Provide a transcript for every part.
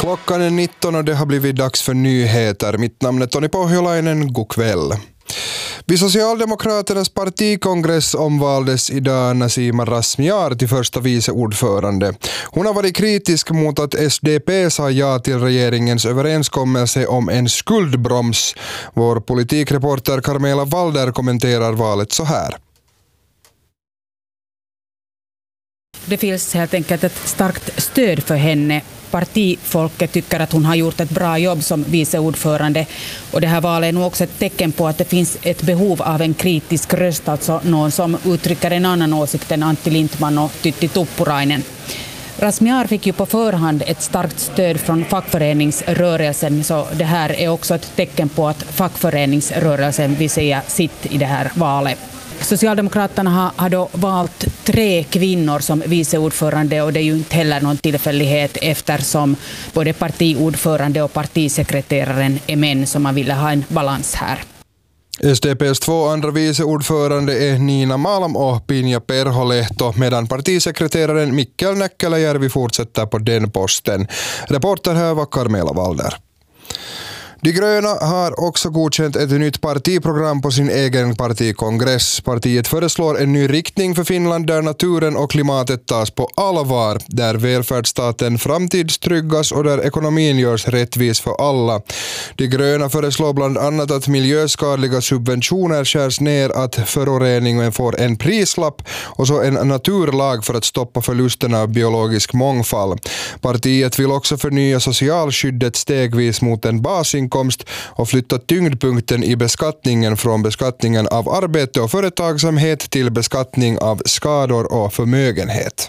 Klockan är 19 och det har blivit dags för nyheter. Mitt namn är Tony Pohjolainen. God kväll. Vid Socialdemokraternas partikongress omvaldes idag Nasima Razmyar till första vice ordförande. Hon har varit kritisk mot att SDP sa ja till regeringens överenskommelse om en skuldbroms. Vår politikreporter Carmela Walder kommenterar valet så här. Det finns helt enkelt ett starkt stöd för henne. Partifolket tycker att hon har gjort ett bra jobb som viceordförande. Och det här valet är nog också ett tecken på att det finns ett behov av en kritisk röst, alltså någon som uttrycker en annan åsikt än Antti Lindman och Tytti Tuppurainen. Razmyar fick ju på förhand ett starkt stöd från fackföreningsrörelsen, så det här är också ett tecken på att fackföreningsrörelsen vill säga sitt i det här valet. Socialdemokraterna har då valt 3 kvinnor som viceordförande, och det är ju inte heller någon tillfällighet eftersom både partiordförande och partisekreteraren är män, så man ville ha en balans här. SDP:s 2 andra viceordförande är Nina Malm och Pinja Perholehto, medan partisekreteraren Mikkel Näkkäläjärvi fortsätter på den posten. Reporter här var Carmela Walder. De gröna har också godkänt ett nytt partiprogram på sin egen partikongress. Partiet föreslår en ny riktning för Finland där naturen och klimatet tas på allvar, där välfärdsstaten framtidstryggas och där ekonomin görs rättvis för alla. De gröna föreslår bland annat att miljöskadliga subventioner skärs ner, att föroreningen får en prislapp och så en naturlag för att stoppa förlusterna av biologisk mångfald. Partiet vill också förnya socialskyddet stegvis mot en basinkomst och flytta tyngdpunkten i beskattningen från beskattningen av arbete och företagsamhet till beskattning av skador och förmögenhet.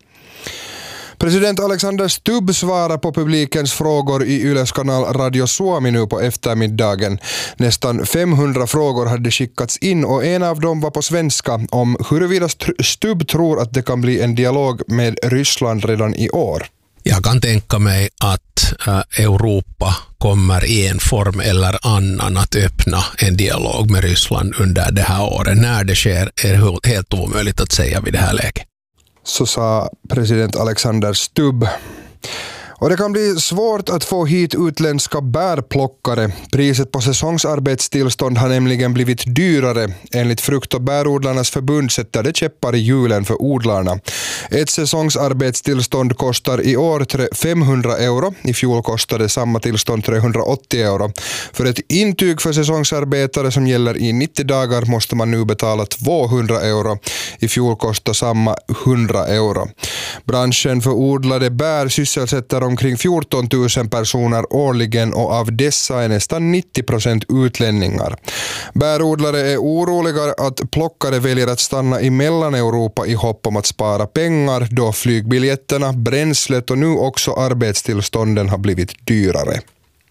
President Alexander Stubb svarar på publikens frågor i Yles kanal Radio Suomi nu på eftermiddagen. Nästan 500 frågor hade skickats in och en av dem var på svenska om huruvida Stubb tror att det kan bli en dialog med Ryssland redan i år. Jag kan tänka mig att Europa kommer i en form eller annan att öppna en dialog med Ryssland under det här året. När det sker är helt omöjligt att säga vid det här läget. Så sa president Alexander Stubb. Och det kan bli svårt att få hit utländska bärplockare. Priset på säsongsarbetstillstånd har nämligen blivit dyrare. Enligt frukt- och bärodlarnas förbund sätter det käppar i hjulen för odlarna. Ett säsongsarbetstillstånd kostar i år 500 euro. I fjol kostade samma tillstånd 380 euro. För ett intyg för säsongsarbetare som gäller i 90 dagar måste man nu betala 200 euro. I fjol kostade samma 100 euro. Branschen för odlade bär sysselsätter omkring 14 000 personer årligen och av dessa är nästan 90% utlänningar. Bärodlare är oroliga att plockare väljer att stanna i Mellaneuropa i hopp om att spara pengar då flygbiljetterna, bränslet och nu också arbetstillstånden har blivit dyrare.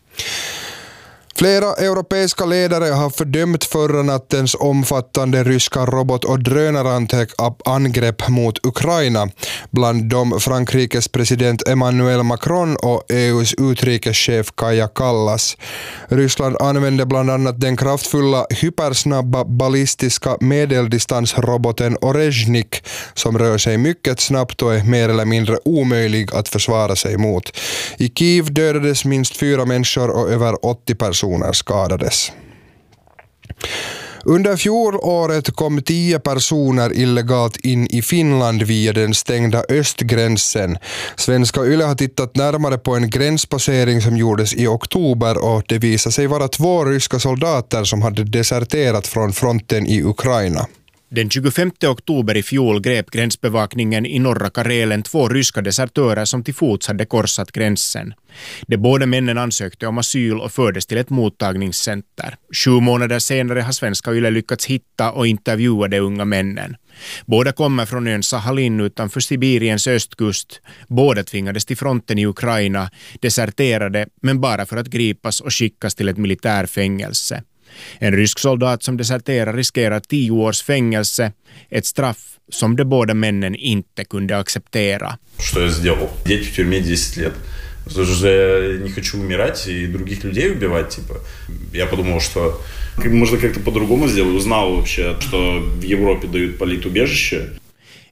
Flera europeiska ledare har fördömt förra nattens omfattande ryska robot- och drönarangrepp mot Ukraina. Bland dem Frankrikes president Emmanuel Macron och EUs utrikeschef Kaja Kallas. Ryssland använde bland annat den kraftfulla hypersnabba ballistiska medeldistansroboten Orezhnik som rör sig mycket snabbt och är mer eller mindre omöjlig att försvara sig mot. I Kiev dödades minst 4 människor och över 80 personer skadades. Under fjolåret kom 10 personer illegalt in i Finland via den stängda östgränsen. Svenska Yle har tittat närmare på en gränspassering som gjordes i oktober och det visade sig vara 2 ryska soldater som hade deserterat från fronten i Ukraina. Den 25 oktober i fjol grep gränsbevakningen i norra Karelen 2 ryska desertörer som till fots hade korsat gränsen. De båda männen ansökte om asyl och fördes till ett mottagningscenter. 7 månader senare har Svenska Yle lyckats hitta och intervjua de unga männen. Båda kommer från ön Sahalin utanför Sibiriens östkust. Båda tvingades till fronten i Ukraina, deserterade men bara för att gripas och skickas till ett militärfängelse. En rysk soldat som deserterar riskerar 10 års fängelse, ett straff som de båda männen inte kunde acceptera. Что я сделал? Сидеть в тюрьме 10 лет. Потому что я не хочу умирать и других людей убивать, типа. Я подумал, что можно как-то по-другому сделать. Узнал вообще, что в Европе дают политубежище.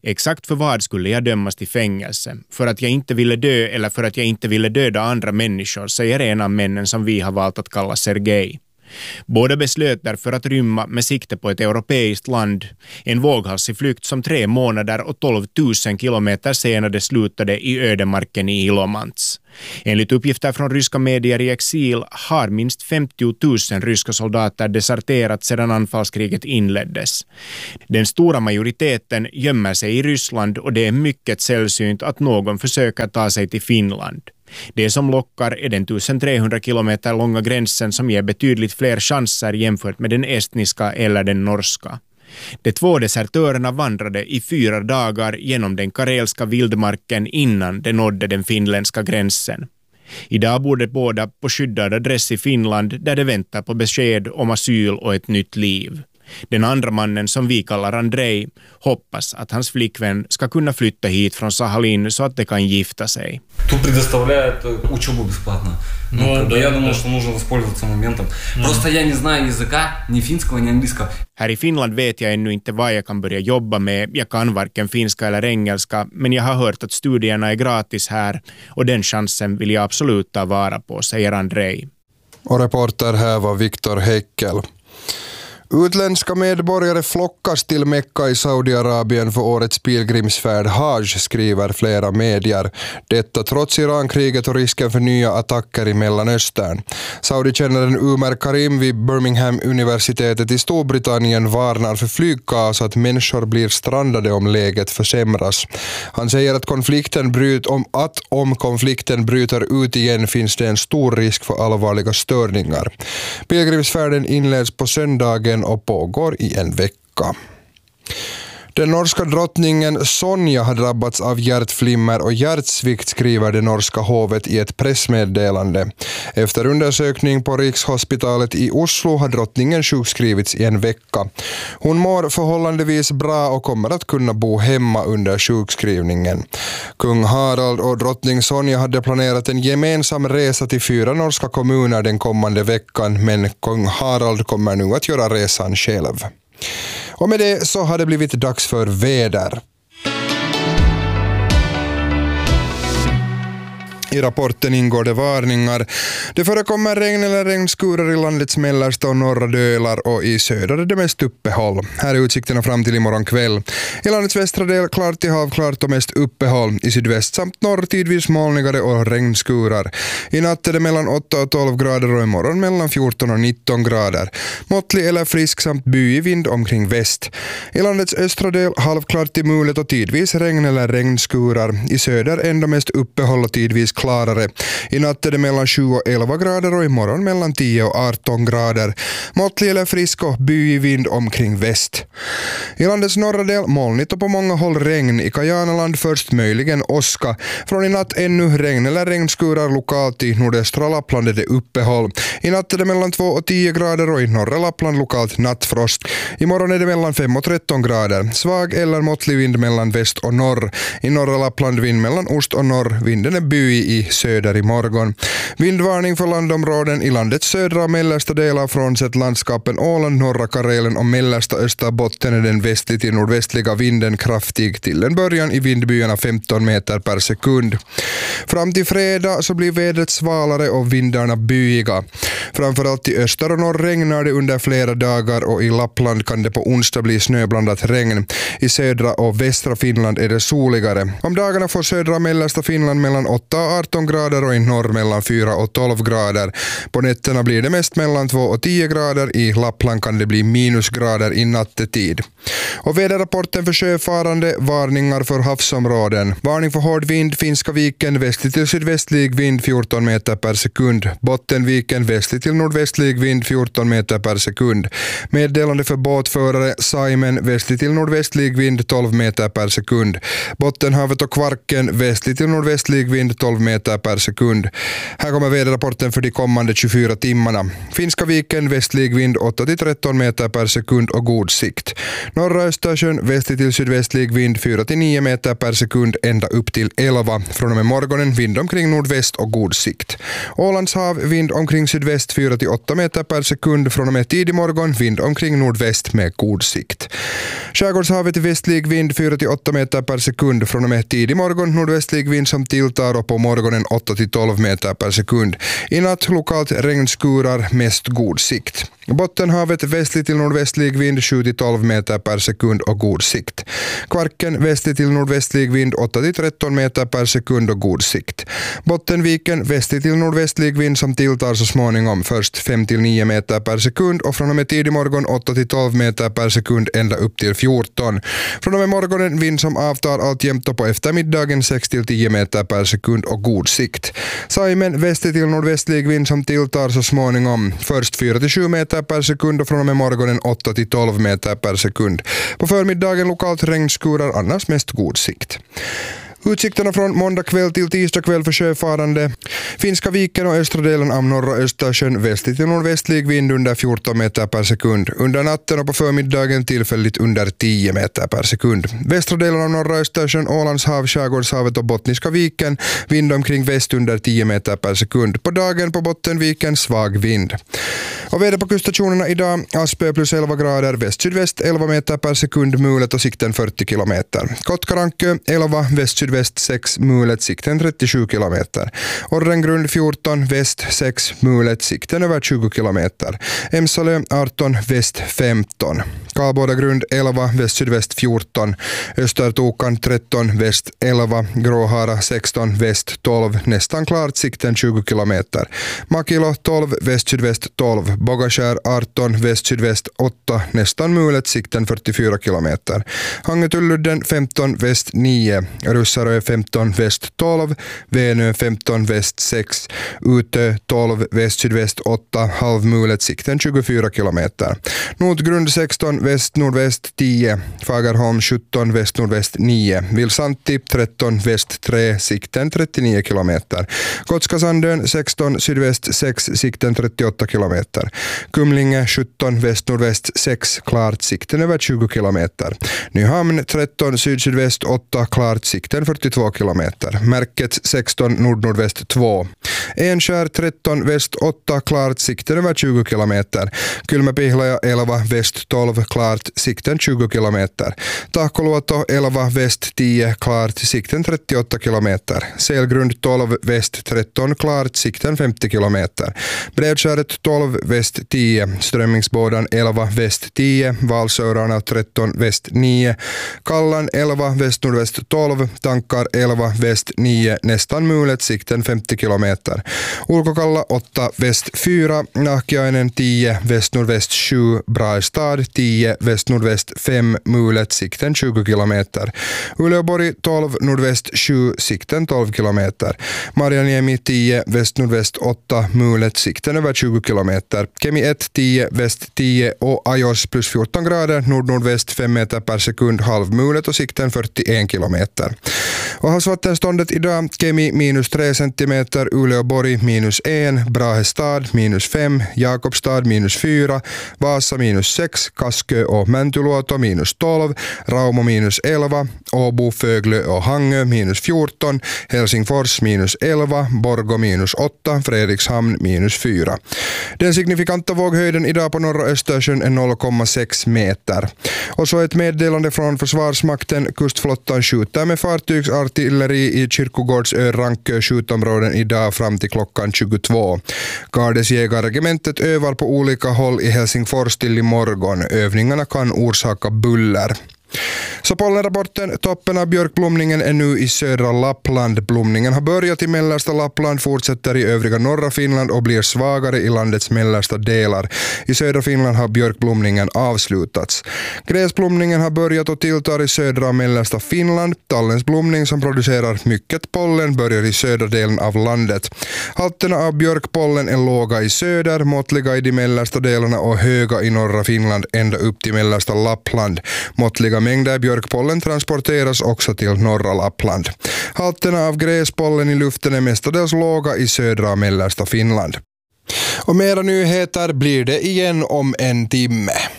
Exakt för vad skulle jag dömas till fängelse? För att jag inte ville dö eller för att jag inte ville döda andra människor, säger en av männen som vi har valt att kalla Sergej. Båda beslöt därför att rymma med sikte på ett europeiskt land. En våghalsig flykt som 3 månader och 12 000 kilometer senare slutade i ödemarken i Ilomantz. Enligt uppgifter från ryska medier i exil har minst 50 000 ryska soldater deserterat sedan anfallskriget inleddes. Den stora majoriteten gömmer sig i Ryssland och det är mycket sällsynt att någon försöker ta sig till Finland. Det som lockar är den 1300 kilometer långa gränsen som ger betydligt fler chanser jämfört med den estniska eller den norska. De 2 desertörerna vandrade i 4 dagar genom den karelska vildmarken innan de nådde den finländska gränsen. Idag bor de båda på skyddad adress i Finland där de väntar på besked om asyl och ett nytt liv. Den andra mannen, som vi kallar Andrei, hoppas att hans flickvän ska kunna flytta hit från Sahalin så att de kan gifta sig. Тут предоставляют учебу бесплатно. Я думал, что нужно воспользоваться моментом. Просто я не знаю языка, ни финского, ни английского. Här i Finland vet jag ännu inte vad jag kan börja jobba med. Jag kan varken finska eller engelska, men jag har hört att studierna är gratis här och den chansen vill jag absolut ta vara på, säger Andrei. Och reporter här var Viktor Heikel. Utländska medborgare flockas till Mekka i Saudiarabien för årets pilgrimsfärd Hajj, skriver flera medier. Detta trots Irankriget och risken för nya attacker i Mellanöstern. Saudikännaren Umar Karim vid Birmingham-universitetet i Storbritannien varnar för flygkaos att människor blir strandade om läget försämras. Han säger att om konflikten bryter ut igen finns det en stor risk för allvarliga störningar. Pilgrimsfärden inleds på söndagen och pågår i en vecka. Den norska drottningen Sonja har drabbats av hjärtflimmer och hjärtsvikt, skriver det norska hovet i ett pressmeddelande. Efter undersökning på Rikshospitalet i Oslo har drottningen sjukskrivits i en vecka. Hon mår förhållandevis bra och kommer att kunna bo hemma under sjukskrivningen. Kung Harald och drottning Sonja hade planerat en gemensam resa till 4 norska kommuner den kommande veckan, men kung Harald kommer nu att göra resan själv. Och med det så har det blivit dags för väder. I rapporten ingår det varningar. Det förekommer regn eller regnskurar i landets mellersta och norra delar och i södra det mest uppehåll. Här är utsikterna fram till imorgon kväll. I landets västra del klart till havklart och mest uppehåll. I sydväst samt norr tidvis molnigare och regnskurar. I natt är det mellan 8 och 12 grader och imorgon mellan 14 och 19 grader. Måttlig eller frisk samt byig vind omkring väst. I landets östra del halvklart till mulet och tidvis regn eller regnskurar. I söder ändå mest uppehåll och tidvis klarare. I natt är det mellan 7 och 11 grader och imorgon mellan 10 och 18 grader. Måttlig eller frisk och byig vind omkring väst. I landets norra del molnigt och på många håll regn. I Kajanaland först möjligen åska. Från i natt ännu regn eller regnskurar lokalt i nordöstra Lappland är det uppehåll. I natt är det mellan 2 och 10 grader och i norra Lappland lokalt nattfrost. Imorgon är det mellan 5 och 13 grader. Svag eller måttlig vind mellan väst och norr. I norra Lappland vind mellan ost och norr. Vinden är byig i söder i morgon. Vindvarning för landområden i landets södra och mellersta delar frånsett landskapen Åland, norra Karelen och mellersta Österbotten är den västlig till nordvästliga vinden kraftig till en början i vindbyarna 15 meter per sekund. Fram till fredag så blir vädret svalare och vindarna byiga. Framförallt i öster och norr regnar det under flera dagar och i Lappland kan det på onsdag bli snöblandat regn. I södra och västra Finland är det soligare. Om dagarna får södra och mellersta Finland mellan 8 och 18 grader och i norr mellan 4 och 12 grader. På nätterna blir det mest mellan 2 och 10 grader. I Lappland kan det bli minusgrader i nattetid. Och väderrapporten för sjöfarande, varningar för havsområden. Varning för hård vind, Finska viken, västlig till sydvästlig vind 14 meter per sekund. Bottenviken, västlig till nordvästlig vind 14 meter per sekund. Meddelande för båtförare, Saimen, västlig till nordvästlig vind 12 meter per sekund. Bottenhavet och Kvarken, västlig till nordvästlig vind 12 meter per sekund. Här kommer väderrapporten för de kommande 24 timmarna. Finska viken, västlig vind 8-13 meter per sekund och god sikt. Norra Östersjön, västlig till sydvästlig vind 4-9 meter per sekund ända upp till 11. Från och med morgonen vind omkring nordväst och god sikt. Ålands hav, vind omkring sydväst 4-8 meter per sekund från och med tidig morgon, vind omkring nordväst med god sikt. Skärgårdshavet västlig vind 4-8 meter per sekund från och med tidig morgon, nordvästlig vind som tilltar och på morgonen 8-12 meter per sekund. I natt lokalt regnskurar, mest god sikt. Bottenhavet västlig till nordvästlig vind 7-12 meter per sekund och god sikt. Kvarken västlig till nordvästlig vind 8-13 meter per sekund och god sikt. Bottenviken västlig till nordvästlig vind som tilltar så småningom först 5-9 meter per sekund och från och med tidig morgon 8-12 meter per sekund ända upp till 14. Från och med morgonen vind som avtar alltjämt och på eftermiddagen 6-10 meter per sekund och god sikt. Saimen västlig till nordvästlig vind som tilltar så småningom först 4-7 meter per sekund och från och med morgonen 8-12 meter per sekund. På förmiddagen lokalt regnskurar, annars mest god sikt. Utsikterna från måndag kväll till tisdag kväll för sjöfarande. Finska viken och östra delen av norra Östersjön västlig till nordvästlig vind under 14 meter per sekund. Under natten och på förmiddagen tillfälligt under 10 meter per sekund. Västra delen av norra Östersjön, Ålandshav, Skärgårdshavet och Bottniska viken vind omkring väst under 10 meter per sekund. På dagen på Bottenviken svag vind. Och väder på kuststationerna idag: Aspö plus 11 grader, väst-sydväst 11 meter per sekund, mulet och sikten 40 kilometer. Kotkarankö 11, väst-sydväst 6, mulet, sikten 37 kilometer. Orrengrund 14, väst 6, mulet, sikten över 20 kilometer. Emsalö 18, väst 15. Karlbodagrund 11, väst-sydväst 14. Östertokan 13, väst 11. Gråhara 16, väst 12. Nästan klart, sikten 20 kilometer. Makilo 12, väst-sydväst 12. Bogaskär 18, väst-sydväst 8. Nästan mulet, sikten 44 kilometer. Hangetulludden 15, väst 9. Russarö 15, väst 12. Venö 15, väst 6. Utö 12, väst-sydväst 8. Halvmulet, sikten 24 kilometer. Nordgrund 16, väst-nordväst 10. Fagerholm 17, väst-nordväst 9. Vilsanti 13, väst 3. Sikten 39 kilometer. Gotskasandön 16, sydväst 6. Sikten 38 kilometer. Kumlinge 17, väst-nordväst 6. Klart, sikten över 20 kilometer. Nyhamn 13, syd-sydväst 8. Klart, sikten 42 kilometer. Märket 16, nord-nordväst 2. Enskär 13, väst 8. Klart, sikten över 20 kilometer. Kylmäpihlaja 11, väst 12. Klart, sikten 20 kilometer. Tahkoluoto 11, väst 10. Klart, sikten 38 kilometer. Selgrund 12, väst 13. Klart, sikten 50 kilometer. Bredskäret 12, väst 10. Strömmingsbådan 11, väst 10. Valsörarna 13, väst 9. Kallan 11, väst-nordväst 12. Tankar 11, väst 9. Nästan mulet, sikten 50 kilometer. Ulkokalla 8, väst 4. Nahkiainen 10, väst-nordväst 7. Braestad 10, väst-nordväst 5. Mulet, sikten 20 kilometer. Uleåborg 12, nordväst 7. Sikten 12 kilometer. Marjaniemi 10, väst-nordväst 8. Mulet, sikten över 20 kilometer. Kemi 1, 10, väst 10 och Ajos plus 14 grader, nord-nordväst 5 meter per sekund, halvmulet och sikten 41 kilometer. Och havsvattenståndet idag: Kemi minus 3 centimeter, Uleåborg minus 1, Brahestad minus 5, Jakobstad minus 4, Vasa minus 6, Kaskö och Mäntyluoto minus 12, Raumo minus 11, Åbo, Föglö och Hangö minus 14, Helsingfors minus 11, Borgå minus 8, Fredrikshamn minus 4. Den signifikanta våghöjden idag på norra Östersjön är 0,6 meter. Och så ett meddelande från Försvarsmakten: kustflottan skjuter med fartygsartilleri i Kyrkogårdsö Rankö skjutområden idag fram till klockan 22. Gardesjägarregementet övar på olika håll i Helsingfors till imorgon. Övningarna kan orsaka buller. Så pollenrapporten: toppen av björkblomningen är nu i södra Lappland. Blomningen har börjat i mellersta Lappland, fortsätter i övriga norra Finland och blir svagare i landets mellersta delar. I södra Finland har björkblomningen avslutats. Gräsblomningen har börjat och tilltar i södra och mellersta Finland. Tallens blomning, som producerar mycket pollen, börjar i södra delen av landet. Halterna av björkpollen är låga i söder, måttliga i de mellersta delarna och höga i norra Finland ända upp till mellersta Lappland. Måttliga mängder björkpollen transporteras också till norra Lappland. Halterna av gräspollen i luften är mestadels låga i södra och mellersta Finland. Och mera nyheter blir det igen om en timme.